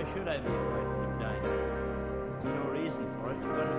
should I be afraid of dying? There's no reason for it.